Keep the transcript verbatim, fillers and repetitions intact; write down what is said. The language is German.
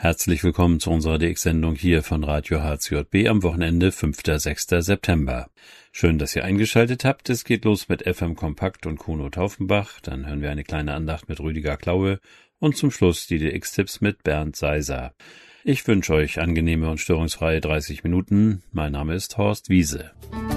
Herzlich willkommen zu unserer D X-Sendung hier von Radio H C J B am Wochenende fünften sechsten September. Schön, dass ihr eingeschaltet habt. Es geht los mit F M Kompakt und Kuno Taufenbach. Dann hören wir eine kleine Andacht mit Rüdiger Klaue und zum Schluss die D X-Tipps mit Bernd Seiser. Ich wünsche euch angenehme und störungsfreie dreißig Minuten. Mein Name ist Horst Wiese.